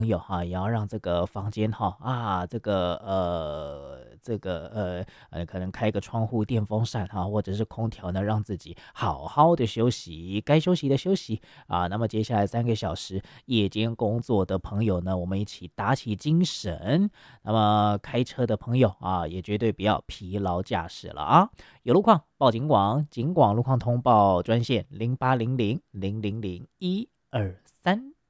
朋友哈，也要让这个房间哈可能开个窗户、电风扇哈，或者是空调呢，让自己好好的休息，该休息的休息啊。那么接下来3个小时夜间工作的朋友呢，我们一起打起精神。那么开车的朋友啊，也绝对不要疲劳驾驶了啊。有路况报警广路况通报专线0800000123。